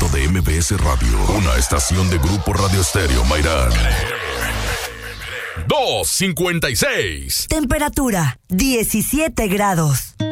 favorito de MBS Radio. Una estación de Grupo Radio Estéreo Mairán. 2:56. Temperatura 17 grados.